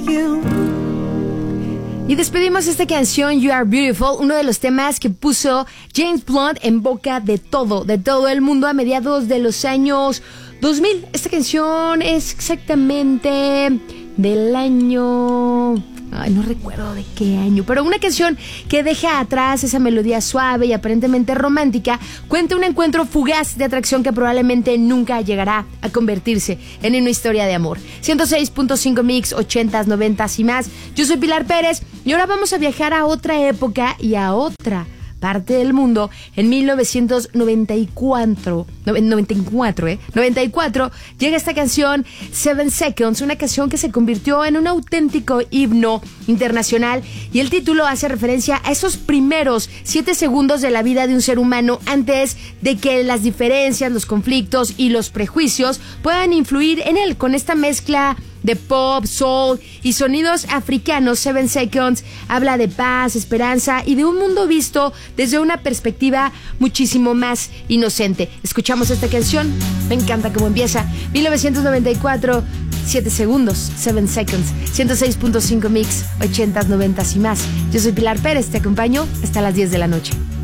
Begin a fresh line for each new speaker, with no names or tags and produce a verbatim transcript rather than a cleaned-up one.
you.
Y despedimos esta canción You Are Beautiful, uno de los temas que puso James Blunt en boca de todo, de todo el mundo a mediados de los años dos mil. Esta canción es exactamente del año... Ay, no recuerdo de qué año, pero una canción que deja atrás esa melodía suave y aparentemente romántica, cuenta un encuentro fugaz de atracción que probablemente nunca llegará a convertirse en una historia de amor. ciento seis punto cinco Mix, ochentas, noventas y más. Yo soy Pilar Pérez y ahora vamos a viajar a otra época y a otra parte del mundo. En mil novecientos noventa y cuatro, noventa y cuatro, ¿eh? noventa y cuatro llega esta canción Seven Seconds, una canción que se convirtió en un auténtico himno internacional, y el título hace referencia a esos primeros siete segundos de la vida de un ser humano antes de que las diferencias, los conflictos y los prejuicios puedan influir en él. Con esta mezcla de pop, soul y sonidos africanos, Seven Seconds habla de paz, esperanza y de un mundo visto desde una perspectiva muchísimo más inocente. Escuchamos esta canción, me encanta cómo empieza. mil novecientos noventa y cuatro, siete segundos, Seven Seconds, ciento seis punto cinco Mix, ochentas, noventas y más. Yo soy Pilar Pérez, te acompaño hasta las diez de la noche.